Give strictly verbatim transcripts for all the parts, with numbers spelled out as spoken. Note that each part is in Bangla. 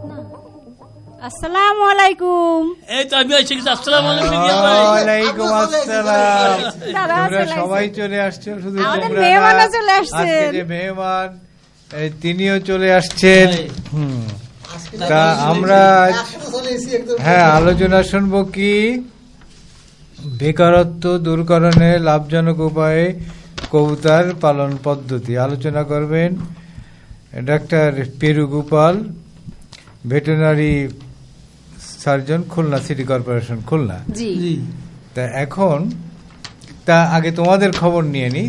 আসসালামু আলাইকুম। এই তো আমি এসে গেছি। আসসালামু আলাইকুম। ওয়ালাইকুম আসসালাম। তোমরা সবাই চলে আসছো, শুধু তোমরা না, আজকে যে মেহমান তিনিও চলে আসছেন। তা আমরা হ্যাঁ আলোচনা শুনবো কি বেকারত্ব দূরকরণে লাভজনক উপায়ে কবুতর পালন পদ্ধতি। আলোচনা করবেন doctor Peru Gopal, veterinary surgeon, Khulna city corporation, Khulna. তা এখন তা আগে তোমাদের খবর নিয়ে নি।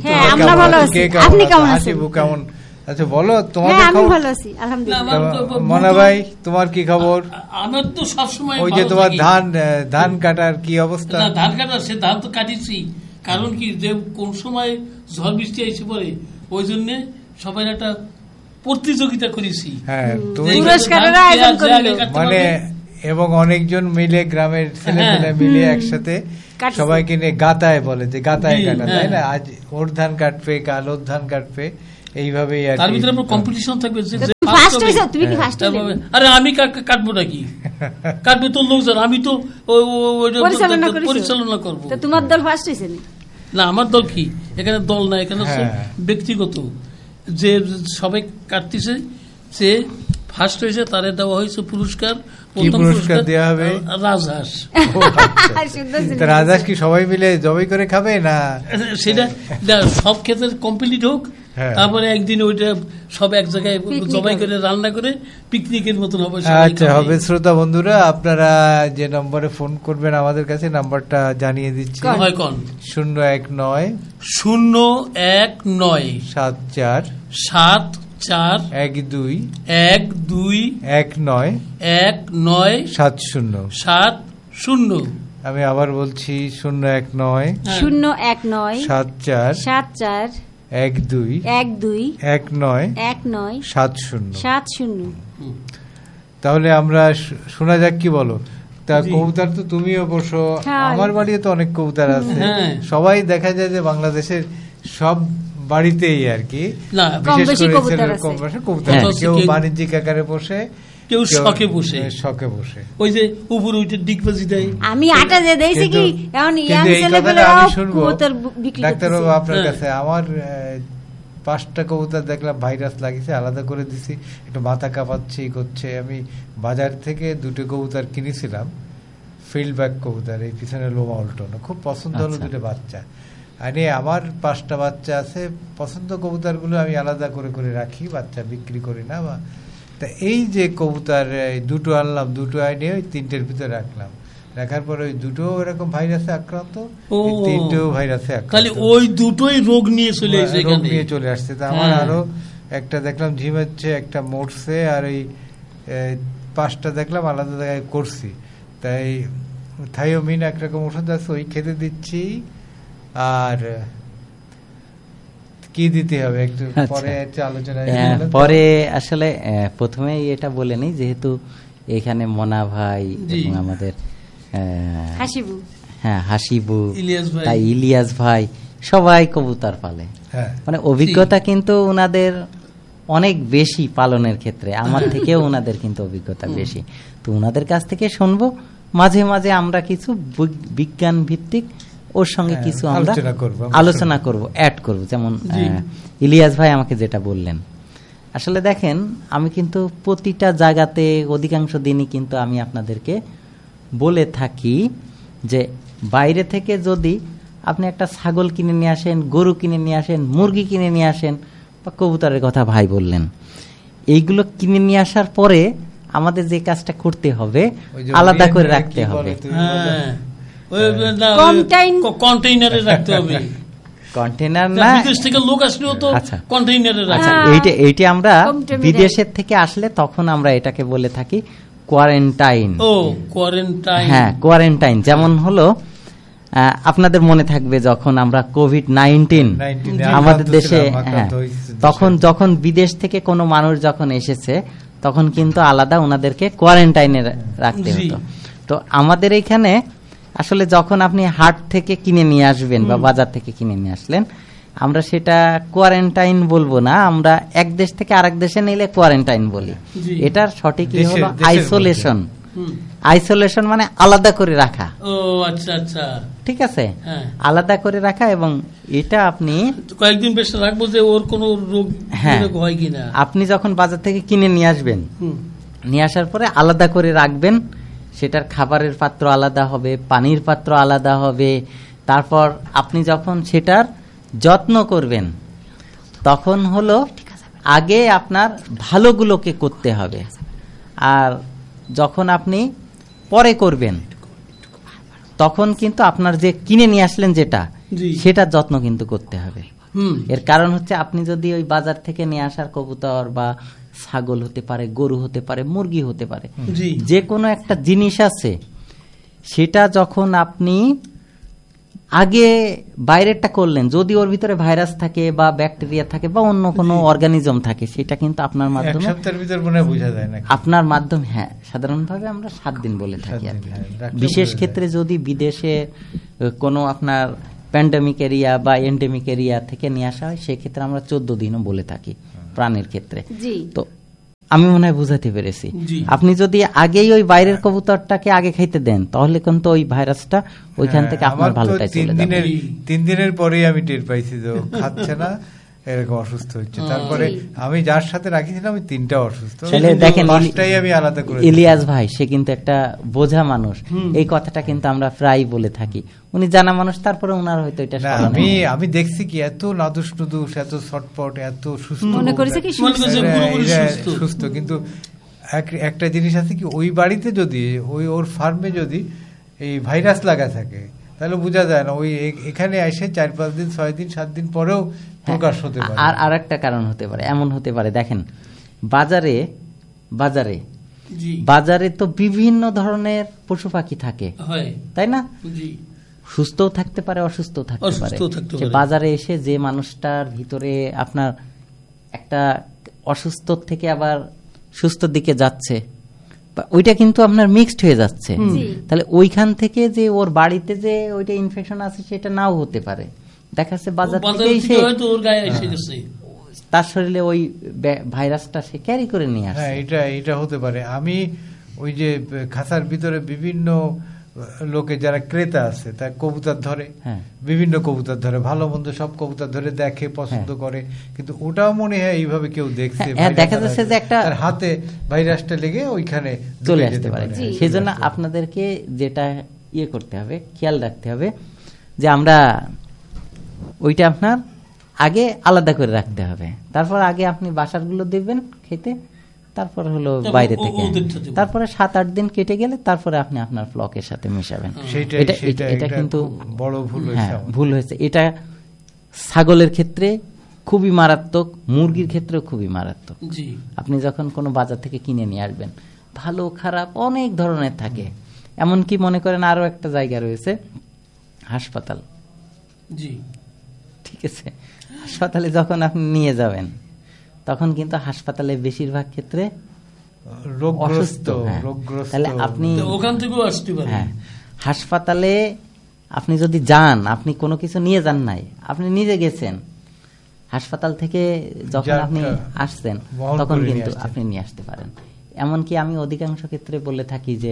কেমন আচ্ছা বলো তোমাদের খবর। মনা ভাই তোমার কি খবর? আমার তো সবসময় ওই যে তোমার ধান ধান কাটার কি অবস্থা? ধান কাটার সে ধান তো কাটিছি, কারণ কি যে কোন সময় ঝড় বৃষ্টি এসে পড়ে ওই জন্য সবাই একটা প্রতিযোগিতা করেছি। হ্যাঁ মানে এবং অনেকজন মিলে গ্রামের ছেলেমেয়েরা মিলে একসাথে সবাইকে নিয়ে গাতায় বলে যে গাতায় কাটা, তাই না? আজ ওর ধান কাটবে, কাল ওর ধান কাটবে, এইভাবেই আর তার ভিতরে আমরা কম্পিটিশন থাকবে। আরে আমি কাটবো নাকি? কাটবে তো লোকজন, আমি তো পরিচালনা করবো। তোমার দল ফার্স্ট হয়েছে না? আমার দল কি, এখানে দল না, এখানে ব্যক্তিগত। যে সবাই কাটতেছে সে ফার্স্ট হয়েছে, তারে দেওয়া হয়েছে পুরস্কার। কি পুরস্কার দেওয়া হবে? রাজহাঁস। রাজহাঁস কি সবাই মিলে জবাই করে খাবে না? সেটা সব ক্ষেত্রে কমপ্লিট হোক, তারপরে একদিন ওইটা সব এক জায়গায় জবাই করে রান্না করে পিকনিকের মতন হবে। আচ্ছা হবে। শ্রোতা বন্ধুরা, আপনারা যে নম্বরে ফোন করবেন আমাদের কাছে, নাম্বারটা জানিয়ে দিচ্ছি। শূন্য এক নয় শূন্য এক নয় সাত চার সাত চার এক দুই এক দুই এক নয় এক নয় সাত শূন্য সাত শূন্য। আমি আবার বলছি শূন্য এক নয় শূন্য এক নয় সাত চার সাত চার এক দুই এক দুই এক নয় এক নয় সাত শূন্য সাত শূন্য। তাহলে আমরা শোনা যাক, কি বলো? তা কবুতর তো তুমিও বসো, আমার বাড়িতে তো অনেক কবুতর আছে। সবাই দেখা যায় যে বাংলাদেশের সব বাড়িতেই আর কি বিশেষ করে কবুতর, কেউ বাণিজ্যিক আকারে বসে, কেউ শখে বসে শখে বসে ওই যে উপরে উঠে ডিগবাজি দেয়। আমি আটা যে দেইছি কি এখন ইয়াং ছেলেগুলো কবুতর বিক্রি করতেছে। ডাক্তারবাবু আপনার কাছে আমার পাঁচটা কবুতর দেখলাম ভাইরাস লাগিয়েছে, আলাদা করে দিছি, একটু মাথা কাঁপাচ্ছে করছে। আমি বাজার থেকে দুটো কবুতর কিনেছিলাম, ফিল্ডব্যাক কবুতর, এই পিছনে লোমা উল্টানো, খুব পছন্দ হলো দুটো বাচ্চা। আরে আমার পাঁচটা বাচ্চা আছে, পছন্দ কবুতর গুলো আমি আলাদা করে করে রাখি, বাচ্চা বিক্রি করি না। বা তা এই যে কবুতর দুটো আনলাম, দুটো আইনে ওই তিনটের ভিতরে রাখলাম, রাখার পরে ওই দুটো এরকম ভাইরাসে আক্রান্ত, তিনটেও ভাইরাসে আক্রান্ত, ওই দুটোই রোগ নিয়ে চলে আসছে, রোগ নিয়ে চলে আসছে। তা আমার আরো একটা দেখলাম ঝিমাচ্ছে, একটা মরছে, আর এই পাঁচটা দেখলাম আলাদা জায়গায় করছি। তাই থাইওমিন একরকম ওষুধ আছে, ওই খেতে দিচ্ছি। আর কি দিতে হবে একটু পরে আলোচনা পরে। আসলে প্রথমে এটা বলে নেই, যেহেতু এখানে মনা ভাই এবং আমাদের হাসিবু, হ্যাঁ হাসিবু, তাই ইলিয়াস ভাই সবাই কবুতর পালে, মানে অভিজ্ঞতা কিন্তু ওনাদের অনেক বেশি পালনের ক্ষেত্রে, আমার থেকেও ওনাদের কিন্তু অভিজ্ঞতা বেশি। তো ওনাদের কাছ থেকে শুনবো, মাঝে মাঝে আমরা কিছু বিজ্ঞান ভিত্তিক ওর সঙ্গে কিছু আমরা আলোচনা করব, অ্যাড করব। যেমন ইলিয়াস ভাই আমাকে যেটা বললেন, আসলে দেখেন আমি কিন্তু প্রতিটা জায়গাতে অধিকাংশ দিনই কিন্তু আমি আপনাদেরকে বলে থাকি যে বাইরে থেকে যদি আপনি একটা ছাগল কিনে নিয়ে আসেন, গরু কিনে নিয়ে আসেন, মুরগি কিনে নিয়ে আসেন, বা কবুতরের কথা ভাই বললেন, এইগুলো কিনে নিয়ে আসার পরে আমাদের যে কাজটা করতে হবে আলাদা করে রাখতে হবে, কন্টেইনারে রাখতে হবে। কন্টেইনার না, বিদেশ থেকে লোক আসলেও তো কন্টেইনারে রাখা। এইটা এইটা আমরা বিদেশের থেকে আসলে তখন আমরা এটাকে বলে থাকি কোয়ারেন্টাইন। ও কোয়ারেন্টাইন, হ্যাঁ কোয়ারেন্টাইন। যেমন হলো আপনাদের মনে থাকবে যখন আমরা কোভিড নাইনটিন আমাদের দেশে, হ্যাঁ তখন যখন বিদেশ থেকে কোনো মানুষ যখন এসেছে তখন কিন্তু আলাদা ওনাদেরকে কোয়ারেন্টাইনে রাখতে হতো। তো আমাদের এইখানে আসলে যখন আপনি হাট থেকে কিনে নিয়ে আসবেন বা বাজার থেকে কিনে নিয়ে আসলেন, আমরা সেটা কোয়ারেন্টাইন বলবো না, আমরা এক দেশ থেকে আরেক দেশে নিলে কোয়ারেন্টাইন বলি। এটার সঠিক হলো আইসোলেশন। আইসোলেশন মানে আলাদা করে রাখা। ও আচ্ছা আচ্ছা, ঠিক আছে, আলাদা করে রাখা। এবং এটা আপনি কয়েকদিন বেশ রাখবো যে ওর কোনো রোগ হয় কিনা। আপনি যখন বাজার থেকে কিনে নিয়ে আসবেন, নিয়ে আসার পরে আলাদা করে রাখবেন। সেটার খাবারের পাত্র আলাদা হবে, পানির পাত্র আলাদা হবে। তারপর আপনি যখন সেটার যত্ন করবেন, তখন হলো আগে আপনার ভালোগুলোকে করতে হবে, আর যখন আপনি পরে করবেন তখন কিন্তু আপনার যে কিনে নিয়ে আসলেন যেটা, সেটার যত্ন কিন্তু করতে হবে। এর কারণ হচ্ছে আপনি যদি ওই বাজার থেকে নিয়ে আসার কবুতর বা ছাগল হতে পারে, গরু হতে পারে, মুরগি হতে পারে, যে কোনো একটা জিনিস আছে, সেটা যখন আপনি আগে বাইরেরটা করলেন, যদি ওর ভিতরে ভাইরাস থাকে বা ব্যাকটেরিয়া থাকে বা অন্য কোনো অর্গানিজম থাকে, সেটা কিন্তু আপনার মাধ্যমে আপনার মাধ্যমে হ্যাঁ সাধারণভাবে আমরা সাত দিন বলে থাকি। বিশেষ ক্ষেত্রে যদি বিদেশে কোনো আপনার প্যান্ডেমিক এরিয়া বা এন্ডেমিক এরিয়া থেকে নিয়ে আসা হয়, সেক্ষেত্রে আমরা চোদ্দ দিনও বলে থাকি প্রাণীর ক্ষেত্রে। তো আমি মনে হয় বুঝাতে পেরেছি। আপনি যদি আগেই ওই বাইরের কবুতরটাকে আগে খাইতে দেন, তাহলে কিন্তু ওই ভাইরাসটা ওইখান থেকে আপনার ভালোটাই চলে যাবে। তিন দিনের পরেই আমি টের পাইছি যে খাচ্ছে না, এরকম অসুস্থ হচ্ছে। তারপরে আমি যার সাথে রাখিছিলাম আমি তিনটা অসুস্থ। দেখেন আমি আলাদা করে ইলিয়াস ভাই, সে কিন্তু একটা বোঝা মানুষ। এই কথাটা কিন্তু আমরা প্রায় বলে থাকি। উনি জানা মানুষ, তারপরে ওনার হয়তো এটা আমি আমি দেখছি কি এত নাদুস নুদুস, এত ছটপট, এত সুস্থ মনে করেছে কি সুস্থ, কিন্তু একটা জিনিস আছে কি, ওই বাড়িতে যদি ওই ওর ফার্মে যদি এই ভাইরাস লাগা থাকে, তাহলে বোঝা যায় না। ওই এখানে এসে চার পাঁচ দিন, ছয় দিন, সাত দিন পরেও প্রকাশ হতে পারে। আর আর একটা কারণ হতে পারে, এমন হতে পারে, দেখেন বাজারে বাজারে বাজারে তো বিভিন্ন ধরনের পশু পাখি থাকে, তাই না? সুস্থও থাকতে পারে, অসুস্থ থাকতে পারে। বাজারে এসে যে মানুষটার ভিতরে আপনার একটা অসুস্থ থেকে আবার সুস্থ দিকে যাচ্ছে, ওইটা কিন্তু আপনার মিক্সড হয়ে যাচ্ছে। তাহলে ওইখান থেকে যে ওর বাড়িতে যে ওইটা ইনফেকশন আছে, সেটা নাও হতে পারে। দেখা যাচ্ছে বাজার থেকে এসে তার শরীরে ওই ভাইরাসটা সে ক্যারি করে নিয়ে আসে। হ্যাঁ, এটা এটা হতে পারে। আমি ওই যে খাঁচার ভিতরে বিভিন্ন লোকে যারা ক্রেতা আছে, তার কবুতর ধরে, বিভিন্ন কবুতর ধরে, ভালো মন্দ সব কবুতর ধরে দেখে, পছন্দ করে, কিন্তু ওটাও মনে হয় এইভাবে কেউ দেখছে, দেখা যাচ্ছে যে একটা হাতে ভাইরাসটা লেগে ওইখানে চলে আসতে পারে। সেই জন্য আপনাদেরকে যেটা ইয়ে করতে হবে, খেয়াল রাখতে হবে যে আমরা ওইটা আপনার আগে আলাদা করে রাখতে হবে। তারপর আগে আপনি বাসারগুলো দিবেন খেতে, তারপর হলো বাইরে থেকে, তারপরে সাত আট দিন কেটে গেলে তারপরে আপনি আপনার ফ্লকের সাথে মিশাবেন। এটা কিন্তু বড় ভুল ভুল হয়েছে। এটা ছাগলের ক্ষেত্রে খুবই মারাত্মক, মুরগির ক্ষেত্রেও খুবই মারাত্মক। আপনি যখন কোনো বাজার থেকে কিনে নিয়ে আসবেন, ভালো খারাপ অনেক ধরনের থাকে। এমনকি মনে করেন আরো একটা জায়গা রয়েছে হাসপাতাল, ঠিক আছে? হাসপাতালে যখন আপনি নিয়ে যাবেন, তখন কিন্তু হাসপাতালে বেশিরভাগ ক্ষেত্রে অসুস্থ, তাহলে আপনি ওখান থেকেও আসতে পারেন। হ্যাঁ, হাসপাতালে আপনি যদি যান, আপনি কোনো কিছু নিয়ে যান নাই, আপনি নিজে গেছেন, হাসপাতাল থেকে যখন আপনি আসছেন তখন কিন্তু আপনি নিয়ে আসতে পারেন। এমনকি আমি অধিকাংশ ক্ষেত্রে বলে থাকি যে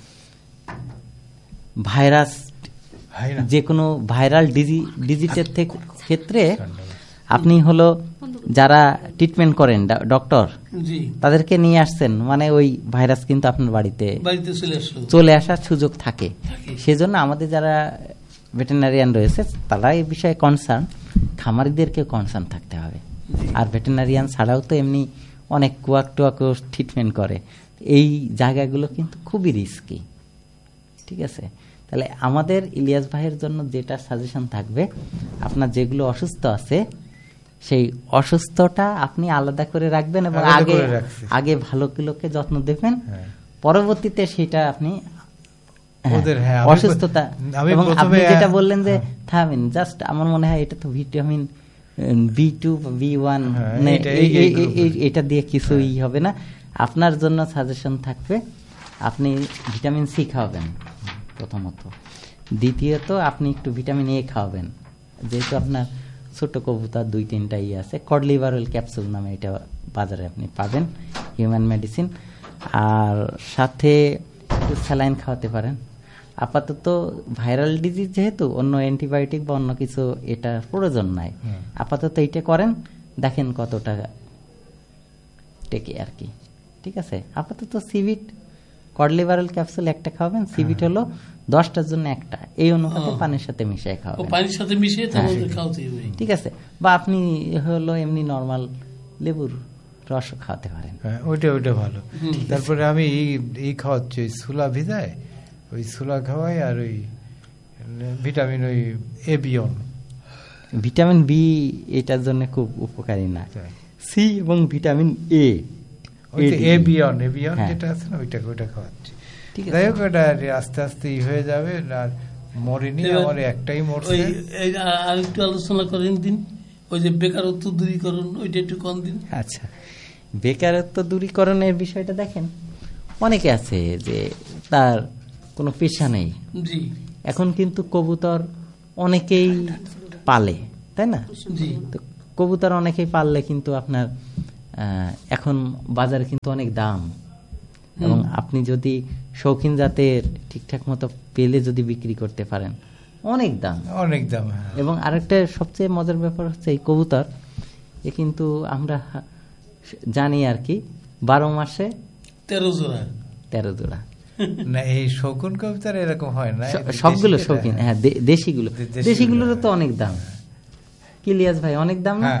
ভাইরাস, যে কোনো ভাইরাল ডিজিজের ক্ষেত্রে আপনি হলো যারা ট্রিটমেন্ট করেন ডক্টর, তাদেরকে নিয়ে আসছেন, মানে ওই ভাইরাস কিন্তু আপনার বাড়িতে চলে আসার সুযোগ থাকে। সেজন্য আমাদের যারা ভেটেরিনারিয়ান রয়েছে তারা এই বিষয়ে কনসার্ন, খামারিদেরকে কনসার্ন থাকতে হবে। আর ভেটেরিনারিয়ান ছাড়াও তো এমনি অনেক কুয়াক টুয়াক ট্রিটমেন্ট করে। এই জায়গাগুলো কিন্তু খুবই রিস্কি, ঠিক আছে? তাহলে আমাদের ইলিয়াস ভাইয়ের জন্য যেটা সাজেশন থাকবে, আপনার যেগুলো অসুস্থ আছে সেই অসুস্থটা আপনি আলাদা করে রাখবেন এবং আগে আগে ভালোগুলোকে যত্ন দেবেন, পরবর্তীতে সেটা আপনি অসুস্থতা। এবং আপনি যেটা বললেন যে থামিন, জাস্ট আমার মনে হয় এটা তো vitamin B two B one, এটা দিয়ে কিছুই হবে না। আপনার জন্য সাজেশন থাকবে আপনি ভিটামিন সি খাওয়াবেন প্রথমত, দ্বিতীয়ত আপনি একটু ভিটামিন এ খাওয়াবেন, যেহেতু আপনার ছোট কবুতর দুই তিনটাই আছে। কড লিভার অয়েল ক্যাপসুল নামে এটা বাজারে আপনি পাবেন, হিউম্যান মেডিসিন। আর সাথে একটু স্যালাইন খাওয়াতে পারেন। আপাতত ভাইরাল ডিজিজ যেহেতু অন্য অ্যান্টিবায়োটিক বা অন্য কিছু এটা প্রয়োজন নাই, আপাতত এইটা করেন, দেখেন কতটা টেকে আর কি। ঠিক আছে, আপাতত সিভিট কড লিভার অয়েল ক্যাপসুল একটা খাওয়াবেন, সিভিট হলো দশটার জন্য একটা, এই অনুপাতে পানির সাথে মিশিয়ে খাওয়াবেন, পানির সাথে মিশিয়ে খাওয়াতে হবে। ঠিক আছে, বা আপনি হলো এমনি নর্মাল লেবুর রস খাওয়াতে পারেন, ওইটা ওইটা ভালো। তারপরে আমি এই খাওয়াচ্ছি ওই সুলা ভিজায়, ওই সুলা খাওয়াই, আর ওই ভিটামিন ওই এবিয়ন, ভিটামিন বি এটার জন্য খুব উপকারী না, সি এবং ভিটামিন এ, এবিয়ন এবিয়ন যেটা আছে না ওইটা ওইটা খাওয়াচ্ছি। যাই হোক, এটা আস্তে আস্তে হয়ে যাবে। আর মরিনি, আমার একটাই মরছে। আর একটু আলোচনা করেন দিন, ওই যে বেকারত্ব দূরীকরণ, ওইটা একটু কম দিন। আচ্ছা, বেকারত্ব দূরীকরণের বিষয়টা দেখেন, অনেকে আছে যে তার কোনো পেশা নেই। এখন কিন্তু কবুতর অনেকেই পালে, তাই না? তো কবুতর অনেকেই পাললে কিন্তু আপনার এখন বাজারে কিন্তু অনেক দাম, এবং আপনি যদি শৌখিন জাতের ঠিকঠাক মতো পেলে যদি বিক্রি করতে পারেন, অনেক দাম, অনেক দাম। এবং আরেকটা সবচেয়ে মজার ব্যাপার হচ্ছে এই কবুতর এ কিন্তু আমরা জানি আর কি বারো মাসে তেরো জোড়া তেরো জোড়া না, এই শৌখিন কবুতর এরকম হয় না, সবগুলো শৌখিন। হ্যাঁ, দেশিগুলো, দেশিগুলোর তো অনেক দাম। কিলিয়াস ভাই, অনেক দাম না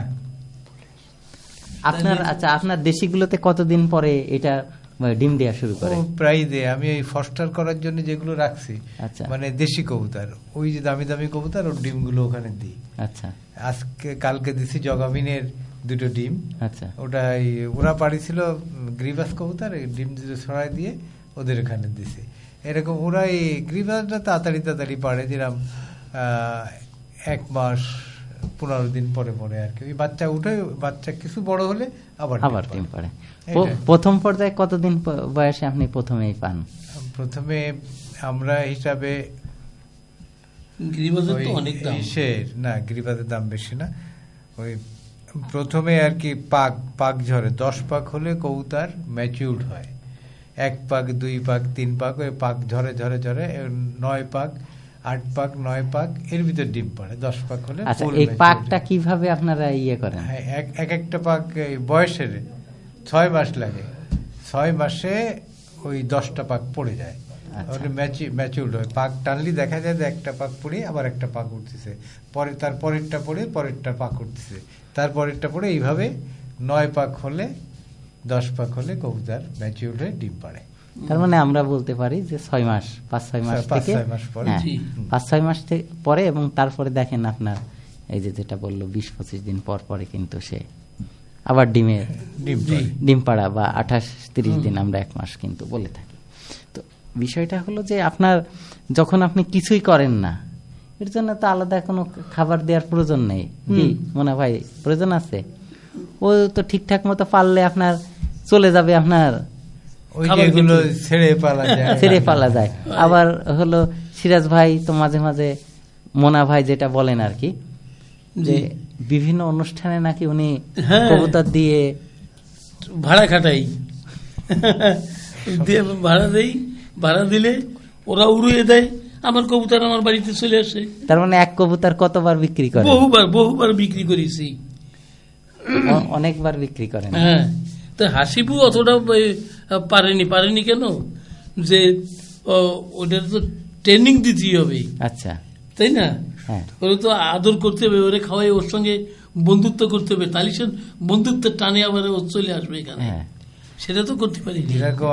আপনার? আচ্ছা, আপনার দেশিগুলোতে কতদিন পরে এটা ডিম দেওয়া শুরু করে? প্রায় দেয়। আমি এই ফস্টার করার জন্য যেগুলো রাখছি, মানে দেশি কবুতর, ওই যে দামি দামি কবুতর, ওর ডিমগুলো ওখানে দিই। আচ্ছা, আজকে কালকে দিছি জগামিনের দুটো ডিম। আচ্ছা, ওটা ওরা পাড়িছিল গ্রিবাস কবুতর, ডিম দুটো ছড়াই দিয়ে ওদের এখানে দিছি। এরকম ওরা এই গ্রিবাসটা তাড়াতাড়ি তাড়াতাড়ি পাড়ে, যেরকম এক মাস পনেরো দিন পরে পরে আর কি। ওই বাচ্চা উঠে, বাচ্চা কিছু বড় হলে আবার আবার ডিম পাড়ে। প্রথম পর্যায়ে কতদিন বয়সে আপনি প্রথমেই পান? প্রথমে আমরা হিসাবে না, গ্রিবাজের দাম বেশি না। ওই প্রথমে আর কি পাক পাক ঝরে, দশ পাক হলে কবুতর ম্যাচিউরড হয়। এক পাক, দুই পাক, তিন পাক, ওই পাক ঝরে ঝরে ঝরে নয় পাক, আট পাক, নয় পাক, এর ভিতর ডিম পড়ে। দশ পাক হলে এই পাকটা কিভাবে আপনারা ইয়ে করেন? এক একটা পাক বয়সের ছয় মাস লাগে, ছয় মাসে ওই দশটা পাক পড়ে যায়, ম্যাচিউরড হয়। পাক টানলি দেখা যায় যে একটা পাক পড়ে আবার একটা পাক উঠতেছে, পরে তার পরেরটা পড়ে পরেরটা পাক উঠতেছে, তার পরেরটা পড়ে, এইভাবে নয় পাক হলে, দশ পাক হলে কবুতর ম্যাচিউরড হয়ে ডিম পাড়ে। তার মানে আমরা বলতে পারি যে ছয় মাস, পাঁচ ছয় মাস থেকে, পাঁচ ছয় মাস পরে, এবং তারপরে দেখেন আপনার এই যে যেটা বললো বিশ পঁচিশ দিন পর পরে কিন্তু সে আবার ডিমের ডিম পাড়া, বা আঠাশ তিরিশ দিন, আমরা এক মাস কিন্তু বলে থাকি। তো বিষয়টা হলো যে আপনার যখন আপনি কিছুই করেন না, এর জন্য তো আলাদা কোনো খাবার দেওয়ার প্রয়োজন নেই, কি মনে ভাই? প্রয়োজন আছে? ও তো ঠিকঠাক মতো পারলে আপনার চলে যাবে, আপনার ছেড়ে পালা যায়। আবার হলো সিরাজ ভাই তো মাঝে মাঝে, মোনা ভাই যেটা বলেন আর কি, যে বিভিন্ন অনুষ্ঠানে নাকি উনি কবুতর দিয়ে ভাড়া খাটাই, ভাড়া দেই, ভাড়া দিলে ওরা উড়িয়ে দেয়, আমার কবুতর আমার বাড়িতে চলে আসে। তার মানে এক কবুতর কতবার বিক্রি করে? বহুবার বহুবার বিক্রি করেছি, অনেকবার বিক্রি করেন। হ্যাঁ, তো হাসিবু অতটা পারেনি। পারেনি কেন? যে ওদের তো ট্রেনিং দিতেই হবে। আচ্ছা, তাই না? ওরা তো আদর করতে হবে, ওরে খাওয়াই, ওর সঙ্গে বন্ধুত্ব করতে হবে, তাহলে সে বন্ধুত্বের টানে আবার ও চলে আসবে এখানে। সেটা তো করতে পারি।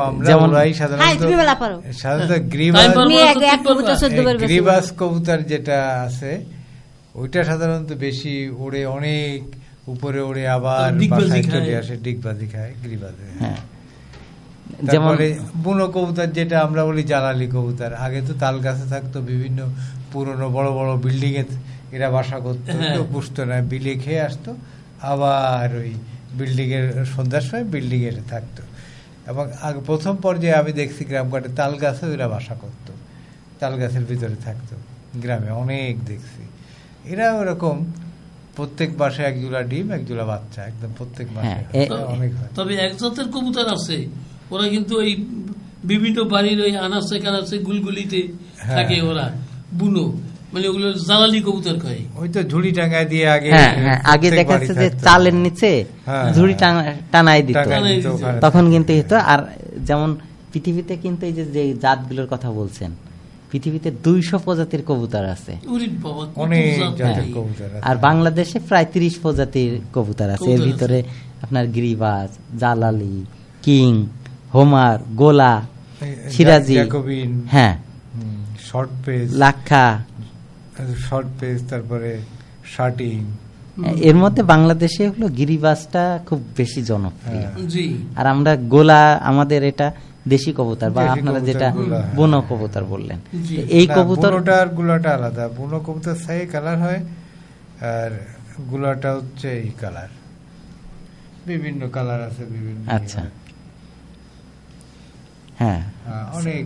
গ্রিবাস কবুতর যেটা আছে ওইটা সাধারণত বেশি ওড়ে, অনেক উপরে ওড়ে, আবার চলে আসে, ডিগবাজি খায় গ্রিবাজে। তারপরে বুনো কবুতর যেটা আমরা বলি জ্বালালি কবুতর, আগে তো তাল গাছে থাকতো, বিভিন্ন পুরনো বড় বড় বিল্ডিং এ এরা বাসা করতো, কেউ পুষতো না, বিলে খেয়ে আসতো, আবার ওই বিল্ডিং এর সন্ধ্যার সময় বিল্ডিং এ থাকতো। এবং প্রথম পর্যায়ে আমি দেখছি গ্রামঘাটে তাল গাছে এরা বাসা করতো, তাল গাছের ভিতরে থাকতো, গ্রামে অনেক দেখছি। এরা ওরকম প্রত্যেক মাসে এক জোড়া ডিম এক জোড়া বাচ্চা, একদম প্রত্যেক মাসে অনেক হয়। তবে এক জাতের কবুতর আছে, ওরা কিন্তু ওই বিভিন্ন বাড়ির ওই আনাচে কানাচে গুলগুলিতে থাকে, ওরা বুনো, মানে ওগুলো জালালি কবুতর কয়। ওই তো ঝুড়ি টাঙায় দিয়ে আগে আগে দেখা যাচ্ছে যে চালের নিচে ঝুড়ি টানাই দিত, তখন কিন্তু হতো। আর যেমন পৃথিবীতে কিন্তু এই যে জাতগুলোর কথা বলছেন, পৃথিবীতে দুইশো প্রজাতির কবুতর আছে, আর বাংলাদেশে প্রায় তিরিশ প্রজাতির কবুতর আছে। এর ভিতরে আপনার গিরিবাজ, জালালি, কিং, হোমার, গোলা, সিরাজি, হ্যাঁ, শর্ট পেজ, লাক্ষা, শর্ট পেজ, তারপরে শার্টিং। এর মধ্যে বাংলাদেশে হলো গিরিবাজটা খুব বেশি জনপ্রিয়। আর আমরা গোলা, আমাদের এটা দেশি কবুতর, বা আপনারা যেটা বুনো কবুতর বললেন, এই কবুতরটা আর গুলাটা আলাদা। বুনো কবুতর সাই কালার হয়, আর গুলাটা হচ্ছে এই কালার, বিভিন্ন কালার আছে বিভিন্ন। আচ্ছা, হ্যাঁ, অনেক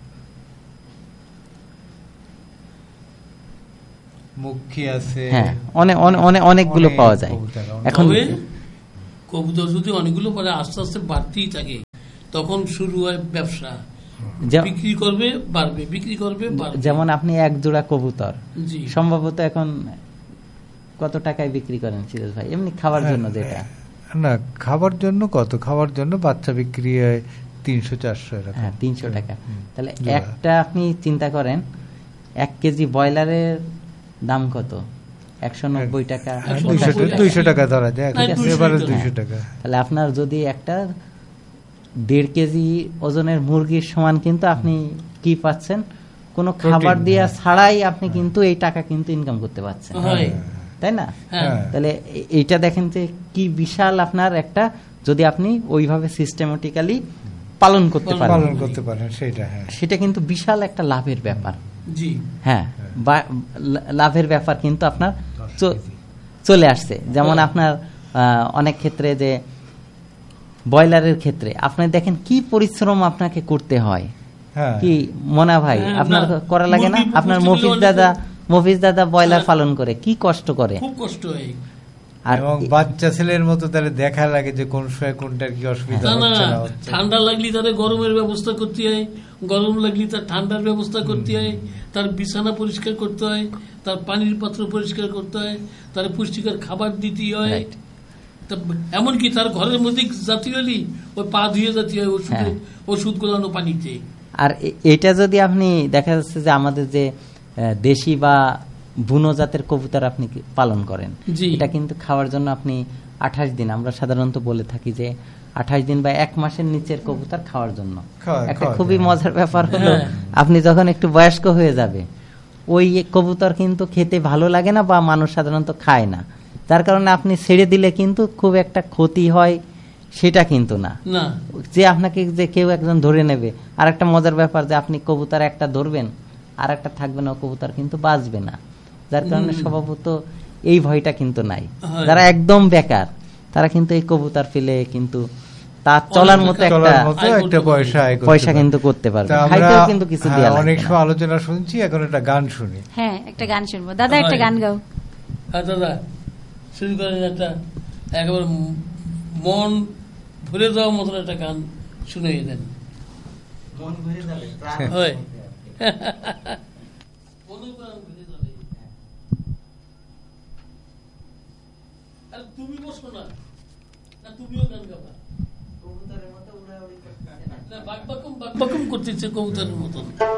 মুখী আছে, হ্যাঁ, অনেক অনেক অনেকগুলো পাওয়া যায়। এখন কবুতর যদি অনেকগুলো পরে আস্তে আস্তে বাড়তেই থাকে, তখন শুরু হয় ব্যবসা, বিক্রি করবে বাড়বে, বিক্রি করবে বাড়বে। যেমন আপনি এক জোড়া কবুতর সম্ভবত এখন কত টাকায় বিক্রি করেন সিরাজ ভাই, এমনি খাবার জন্য? যেটা না, খাবার জন্য কত, খাবার জন্য বাচ্চা বিক্রি হয় তিনশো চারশো এরকম। হ্যাঁ, তিনশো টাকা। তাহলে একটা আপনি চিন্তা করেন, এক কেজি ব্রয়লারের দাম কত? একশো নব্বই টাকা, দুইশো টাকা ধরা যায়, দুইশো টাকা। তাহলে আপনার যদি একটা দেড় কেজি ওজনের মুরগির সমান কিন্তু আপনি কি পাচ্ছেন, কোনো খাবার দিয়া ছাড়াই আপনি কিন্তু এই টাকা কিন্তু ইনকাম করতে পারছেন, তাই না? তাহলে এইটা দেখেন যে কি বিশাল আপনার একটা, যদি আপনি ওইভাবে সিস্টেমেটিক্যালি পালন করতে পারেন, পালন করতে পারেন, সেটা সেটা কিন্তু বিশাল একটা লাভের ব্যাপার। জি হ্যাঁ, লাভের ব্যাপার কিন্তু আপনার চলে আসছে। যেমন আপনার অনেক ক্ষেত্রে যে ব্রয়লারের ক্ষেত্রে আপনি দেখেন কি পরিশ্রম আপনাকে করতে হয়, কি মনা ভাই আপনার করা লাগে না? আপনার মফিজ দাদা মফিজ দাদা ব্রয়লার পালন করে কি কষ্ট করে, খুব কষ্ট হয়। আর বাচ্চা ছেলের মতো তাহলে দেখা লাগে যে কোন সময় কোনটার কি অসুবিধা হচ্ছে না হচ্ছে। ঠান্ডা লাগলে তার গরমের ব্যবস্থা করতে হয়, গরম লাগলে তার ঠান্ডার ব্যবস্থা করতে হয়, তার বিছানা পরিষ্কার করতে হয়, তার পানির পাত্র পরিষ্কার করতে হয়, তার পুষ্টিকর খাবার দিতে হয়, এমনকি তার ঘরের মধ্যে জাতীয় হলি ওই পা ধুয়ে জাতীয় হয় ওষুধ ওষুধ গোলানো পানিতে। আর এটা যদি আপনি দেখা যাচ্ছে যে আমাদের যে দেশি বা বুনো জাতের কবুতর আপনি পালন করেন, এটা কিন্তু খাওয়ার জন্য আপনি আঠাশ দিন, আমরা সাধারণত বলে থাকি যে আঠাশ দিন বা এক মাসের নিচের কবুতর খাওয়ার জন্য। একটা খুবই মজার ব্যাপার হলো, আপনি যখন একটু বয়স্ক হয়ে যাবে ওই কবুতর কিন্তু খেতে ভালো লাগে না, বা মানুষ সাধারণত খায় না, যার কারণে আপনি ছেড়ে দিলে কিন্তু খুব একটা ক্ষতি হয় সেটা কিন্তু না, যে আপনাকে যে কেউ একজন ধরে নেবে। আর একটা মজার ব্যাপার যে আপনি কবুতর একটা ধরবেন আর একটা থাকবে না, কবুতর কিন্তু বাঁচবে না, যার কারণে স্বভাবত এই ভয়টা কিন্তু নাই। যারা একদম বেকার তারা কিন্তু এই কবুতর পেলে কিন্তু তার চলার মতো একটা পয়সা কিন্তু করতে পারবে, খাইতেও কিন্তু কিছু দেয়া লাগবে না। অনেক সময় আলোচনা শুনছি, এখন একটা গান শুনি। হ্যাঁ, একটা গান শুনবো। দাদা একটা গান গাও। হ্যাঁ দাদা শুরু করেন, একটা একেবারে মন ভরে যাওয়ার মতো একটা গান শুনে দেন। মন ভরে যাবে, হয় তুমি বসো না, তুমিও গান গাবা, কবুতরের মতো উড়াউড়ি করতেছে, বাকবাকুম বাকবাকুম করতেছে কবুতরের মতো।